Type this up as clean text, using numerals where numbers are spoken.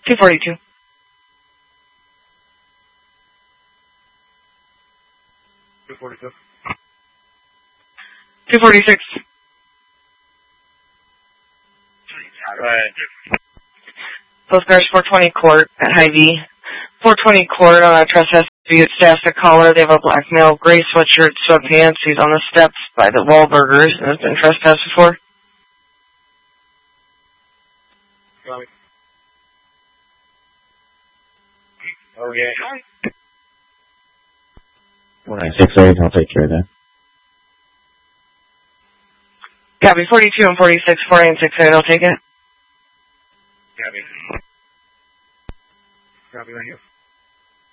242. 242. 246. Go ahead. Both cars 420 court at Hy-Vee. 420 court on a trespass dispute. Staff's a caller. They have a black male, gray sweatshirt, sweatpants. He's on the steps by the Wahlburgers and has been trespassed before. Copy. Okay. 4968, I'll take care of that. Copy. 42 and 46, 4968, I'll take it. Copy. Copy, thank you.